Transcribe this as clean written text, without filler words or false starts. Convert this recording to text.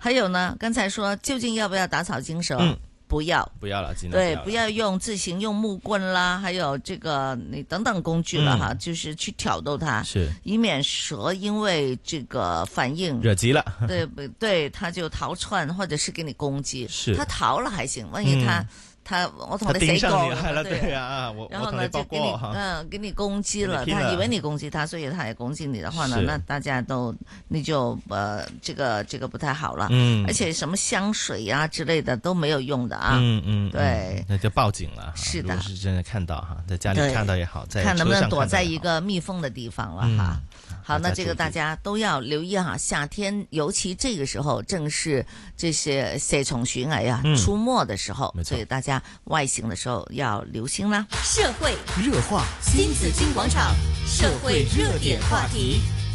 还有呢，刚才说究竟要不要打草惊蛇？不要了，尽量对，不要用自行用木棍啦，还有这个你等等工具了哈，就是去挑逗它， 是以免蛇因为这个反应惹急了， 对，它就逃窜或者是给你攻击。 是它逃了还行，万一我同你死過了， 對啊， 然後呢就給你攻擊了，他以為你攻擊他，所以他也攻擊你的話呢，那大家都你就這個不太好了，而且什麼香水啊之類的都沒有用的啊，對， 那就報警了， 是的， 如果是真的看到哈，在家裡看到也好，在看能不能躲在一個密封的地方了哈。好，那這個大家都要留意哈，夏天尤其這個時候正是這些蛇蟲鼠蟻啊出沒的時候，所以大家外行的時候要留心啦。 社會熱話，新紫荊廣場社會熱點話題。